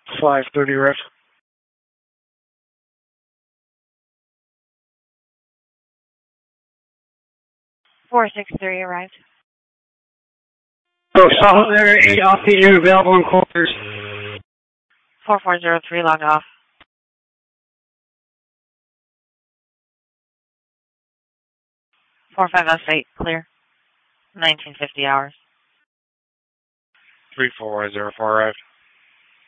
5:30 arrived. 463 arrived. Oh, Solid 8 off the air, available in quarters. 4403 log off. 4508 clear. 1950 hours. 3404 arrived.